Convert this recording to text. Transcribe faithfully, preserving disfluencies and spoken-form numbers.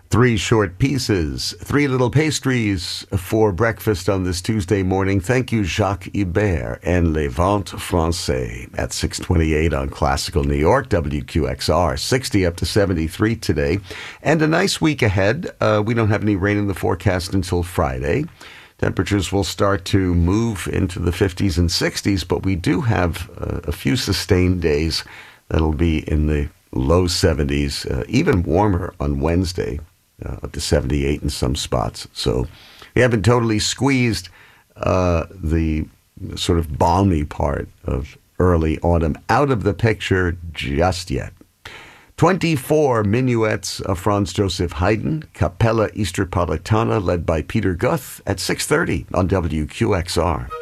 Three short pieces, three little pastries for breakfast on this Tuesday morning. Thank you, Jacques Ibert and Les Ventes Français at six twenty-eight on Classical New York, W Q X R. sixty up to seventy-three today. And a nice week ahead. Uh, we don't have any rain in the forecast until Friday. Temperatures will start to move into the fifties and sixties, but we do have uh, a few sustained days that'll be in the low seventies, uh, even warmer on Wednesday. Uh, up to seventy-eight in some spots. So we haven't totally squeezed uh, the sort of balmy part of early autumn out of the picture just yet. twenty-four minuets of Franz Joseph Haydn, Capella Easterpolitana, led by Peter Guth at six thirty on W Q X R.